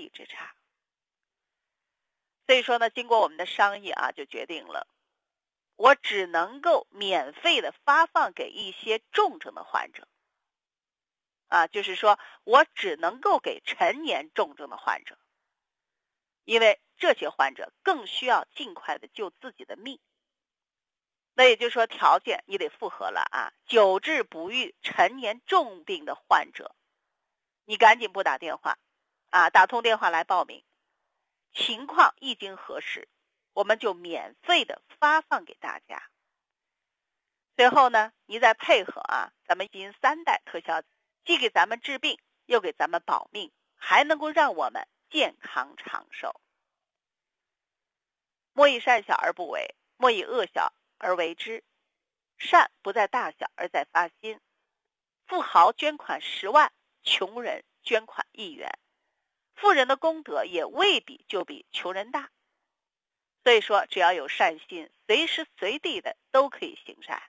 之差。所以说呢，经过我们的商议就决定了，我只能够免费的发放给一些重症的患者就是说我只能够给陈年重症的患者，因为这些患者更需要尽快的救自己的命。那也就是说条件你得符合了久治不愈陈年重病的患者，你赶紧拨打电话打通电话来报名，情况一经核实，我们就免费的发放给大家。随后呢，你再配合咱们基因3代特效，既给咱们治病，又给咱们保命，还能够让我们健康长寿。莫以善小而不为，莫以恶小而为之。善不在大小，而在发心。富豪捐款10万，穷人捐款1元，富人的功德也未必就比穷人大。所以说，只要有善心，随时随地的都可以行善。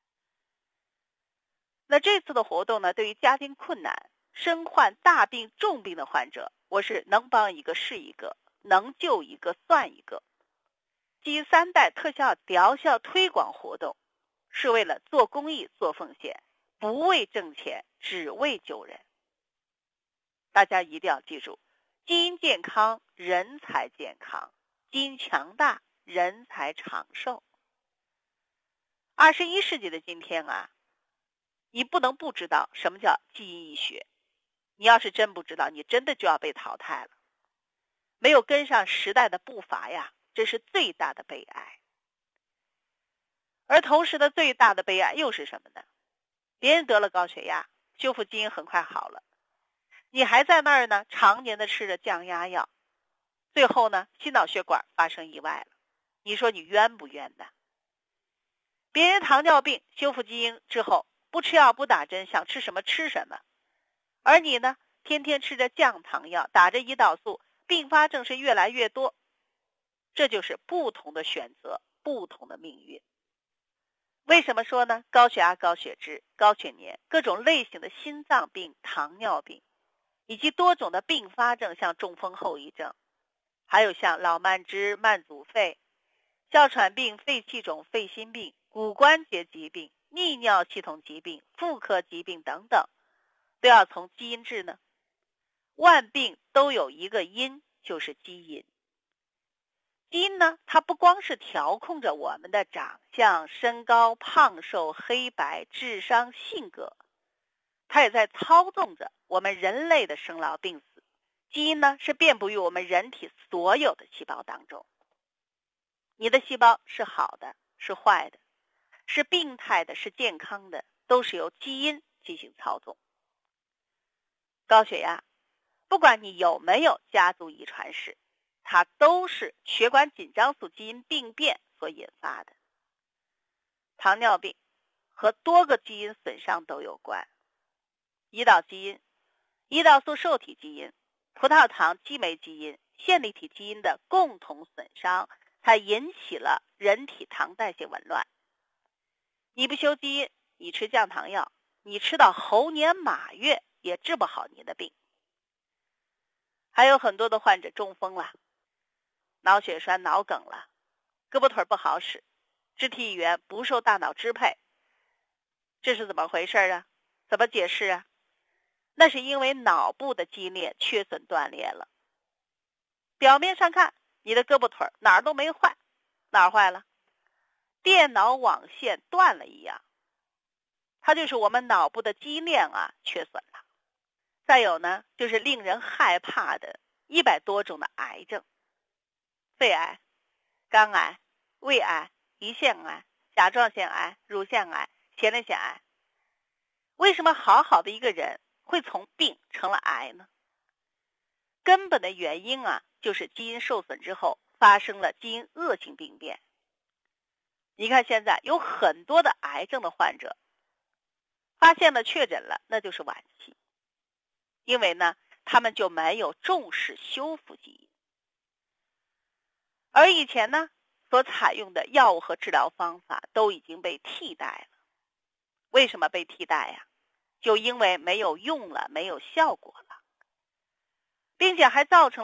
那这次的活动呢，对于家庭困难、身患大病重病的患者，我是能帮一个是一个，能救一个算一个。基因3代特效疗效推广活动是为了做公益做奉献，不为挣钱，只为救人。大家一定要记住，基因健康人才健康，基因强大人才长寿。21世纪的今天你不能不知道什么叫基因医学。你要是真不知道，你真的就要被淘汰了。没有跟上时代的步伐这是最大的悲哀。而同时的最大的悲哀又是什么呢？别人得了高血压，修复基因很快好了，你还在那儿呢，常年的吃着降压药，最后呢，心脑血管发生意外了，你说你冤不冤呢？别人糖尿病修复基因之后，不吃药不打针，想吃什么吃什么，而你呢，天天吃着降糖药，打着胰岛素，并发症是越来越多。这就是不同的选择，不同的命运。为什么说呢？高血压、高血脂、高血粘，各种类型的心脏病、糖尿病，以及多种的并发症，像中风后遗症，还有像老慢支、慢阻肺、哮喘病、肺气肿、肺心病、骨关节疾病、泌尿系统疾病、妇科疾病等等，都要从基因治呢。万病都有一个因，就是基因。基因呢，它不光是调控着我们的长相、身高、胖瘦、黑白、智商、性格，它也在操纵着我们人类的生老病死。基因呢，是遍布于我们人体所有的细胞当中。你的细胞是好的，是坏的，是病态的，是健康的，都是由基因进行操纵。高血压，不管你有没有家族遗传史，它都是血管紧张素基因病变所引发的。糖尿病和多个基因损伤都有关。胰岛基因、胰岛素受体基因、葡萄糖激酶基因、线粒体基因的共同损伤，才引起了人体糖代谢紊乱。你不修基因，你吃降糖药，你吃到猴年马月也治不好你的病。还有很多的患者中风了，脑血栓、脑梗了，胳膊腿不好使，肢体语言不受大脑支配，这是怎么回事怎么解释那是因为脑部的基因链缺损断裂了。表面上看，你的胳膊腿哪儿都没坏，哪儿坏了？电脑网线断了一样，它就是我们脑部的基因链缺损了。再有呢，就是令人害怕的100多种的癌症，肺癌、肝癌、胃癌、胰腺癌、甲状腺癌、乳腺癌、前列腺癌。为什么好好的一个人会从病成了癌呢？根本的原因就是基因受损之后发生了基因恶性病变。你看现在有很多的癌症的患者发现了确诊了，那就是晚期，因为呢他们就没有重视修复基因。而以前呢所采用的药物和治疗方法都已经被替代了。为什么被替代就因为没有用了，没有效果了，并且还造成